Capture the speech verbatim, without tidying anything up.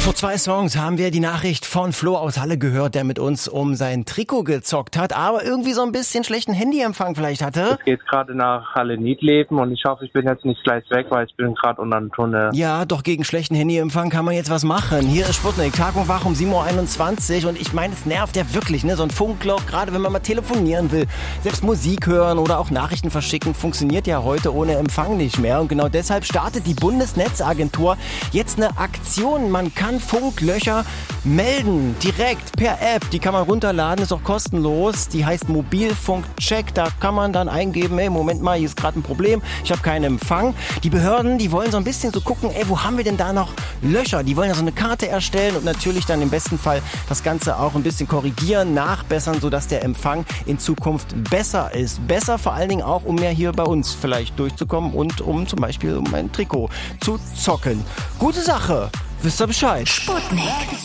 Vor zwei Songs haben wir die Nachricht von Flo aus Halle gehört, der mit uns um sein Trikot gezockt hat, aber irgendwie so ein bisschen schlechten Handyempfang vielleicht hatte. Es geht gerade nach Halle-Niedleben und ich hoffe, ich bin jetzt nicht gleich weg, weil ich bin gerade unter dem Tunnel. Ja, doch gegen schlechten Handyempfang kann man jetzt was machen. Hier ist Sputnik, Tag und Wach um sieben Uhr einundzwanzig und ich meine, es nervt ja wirklich, ne? So ein Funkloch, gerade wenn man mal telefonieren will. Selbst Musik hören oder auch Nachrichten verschicken funktioniert ja heute ohne Empfang nicht mehr und genau deshalb startet die Bundesnetzagentur jetzt eine Aktion. Man kann Funklöcher melden, direkt per App. Die kann man runterladen, ist auch kostenlos. Die heißt Mobilfunkcheck. Da kann man dann eingeben, ey, Moment mal, hier ist gerade ein Problem, ich habe keinen Empfang. Die Behörden, die wollen so ein bisschen so gucken, ey, wo haben wir denn da noch Löcher? Die wollen ja so eine Karte erstellen und natürlich dann im besten Fall das Ganze auch ein bisschen korrigieren, nachbessern, sodass der Empfang in Zukunft besser ist. Besser vor allen Dingen auch, um mehr hier bei uns vielleicht durchzukommen und um zum Beispiel um ein Trikot zu zocken. Gute Sache. Wisst ihr Bescheid? Sputnik.